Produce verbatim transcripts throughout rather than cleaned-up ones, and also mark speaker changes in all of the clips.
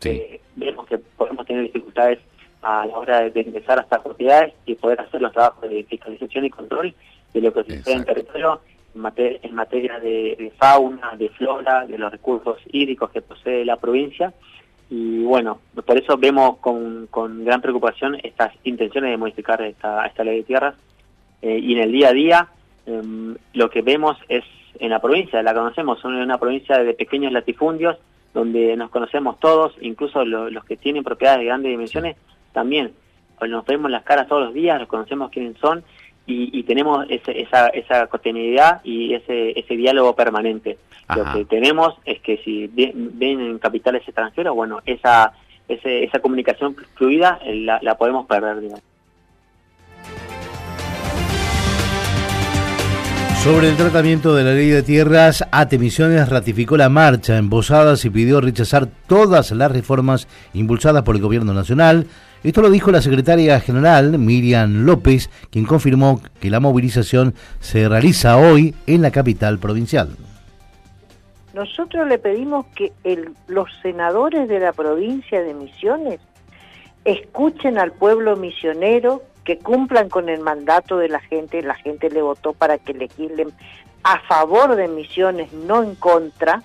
Speaker 1: Sí.
Speaker 2: Eh, vemos que podemos tener dificultades a la hora de, de ingresar a estas propiedades y poder hacer los trabajos de fiscalización y control de lo que sucede en territorio en, mater en materia de, de fauna, de flora, de los recursos hídricos que posee la provincia. Y bueno, por eso vemos con, con gran preocupación estas intenciones de modificar esta, esta ley de tierras. Eh, y en el día a día, eh, lo que vemos es en la provincia, la conocemos, son una provincia de pequeños latifundios, donde nos conocemos todos, incluso lo, los que tienen propiedades de grandes dimensiones, también nos vemos las caras todos los días, los conocemos quiénes son, y, y tenemos ese, esa, esa cotidianidad y ese, ese diálogo permanente. Ajá. Lo que tenemos es que si ven en capitales extranjeros, bueno, esa, ese, esa comunicación fluida la, la podemos perder, digamos.
Speaker 3: Sobre el tratamiento de la ley de tierras, A T E Misiones ratificó la marcha en Posadas y pidió rechazar todas las reformas impulsadas por el gobierno nacional. Esto lo dijo la secretaria general, Miriam López, quien confirmó que la movilización se realiza hoy en la capital provincial.
Speaker 4: Nosotros le pedimos que el, los senadores de la provincia de Misiones escuchen al pueblo misionero, que cumplan con el mandato de la gente. La gente le votó para que legislen a favor de Misiones, no en contra,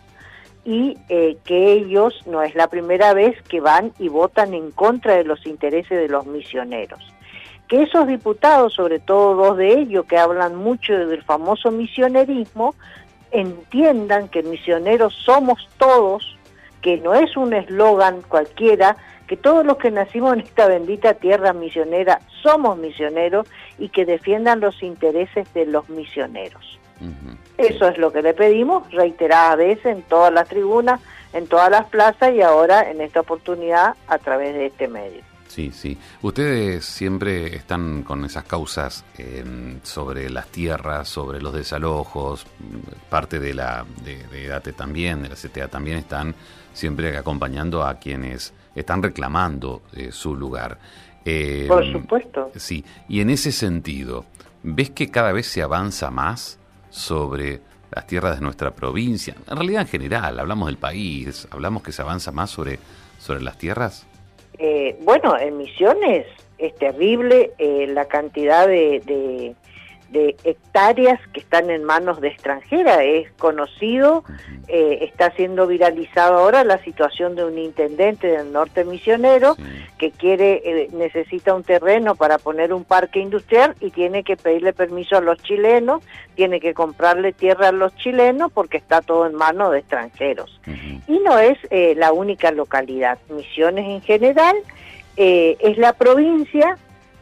Speaker 4: y eh, que ellos no es la primera vez que van y votan en contra de los intereses de los misioneros. Que esos diputados, sobre todo dos de ellos que hablan mucho del famoso misionerismo, entiendan que misioneros somos todos, que no es un eslogan cualquiera, que todos los que nacimos en esta bendita tierra misionera somos misioneros y que defiendan los intereses de los misioneros. Uh-huh. Eso es lo que le pedimos reiteradas veces en todas las tribunas, en todas las plazas y ahora en esta oportunidad a través de este medio.
Speaker 1: Sí, sí. Ustedes siempre están con esas causas eh, sobre las tierras, sobre los desalojos, parte de la de, de A T E también, de la C T A también, están siempre acompañando a quienes están reclamando eh, su lugar. Eh,
Speaker 4: Por supuesto.
Speaker 1: Sí, y en ese sentido, ¿ves que cada vez se avanza más sobre las tierras de nuestra provincia? En realidad, en general, hablamos del país, hablamos que se avanza más sobre, sobre las tierras.
Speaker 4: Eh, bueno, en Misiones es terrible eh, la cantidad de, de, de hectáreas que están en manos de extranjeras. Es conocido, uh-huh. eh, está siendo viralizado ahora la situación de un intendente del norte misionero, sí. que quiere, eh, necesita un terreno para poner un parque industrial y tiene que pedirle permiso a los chilenos, tiene que comprarle tierra a los chilenos porque está todo en manos de extranjeros. Uh-huh. Y no es eh, la única localidad. Misiones en general eh, es la provincia,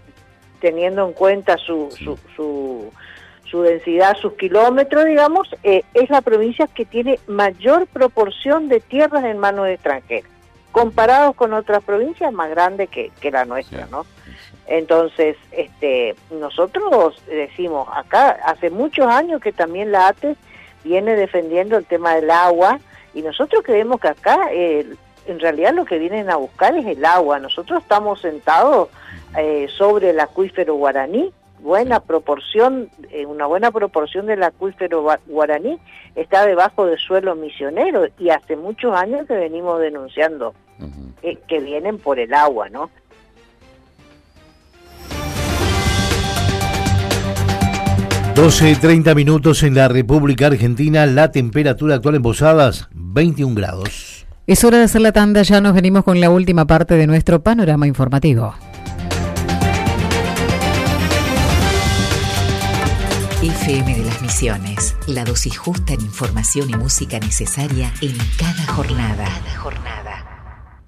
Speaker 4: teniendo en cuenta su, sí. su, su, su densidad, sus kilómetros, digamos, eh, es la provincia que tiene mayor proporción de tierras en manos de extranjeros, comparados con otras provincias más grandes que, que la nuestra, sí. ¿no? Entonces, este, nosotros decimos, acá hace muchos años que también la A T E viene defendiendo el tema del agua, y nosotros creemos que acá eh, en realidad lo que vienen a buscar es el agua. Nosotros estamos sentados eh, sobre el acuífero guaraní, buena proporción, eh, una buena proporción del acuífero guaraní está debajo del suelo misionero, y hace muchos años que venimos denunciando uh-huh. eh, que vienen por el agua, ¿no?
Speaker 3: doce y treinta minutos en la República Argentina, la temperatura actual en Posadas, veintiún grados.
Speaker 5: Es hora de hacer la tanda, ya nos venimos con la última parte de nuestro panorama informativo.
Speaker 6: F M de las Misiones, la dosis justa en información y música necesaria en cada jornada. Cada jornada.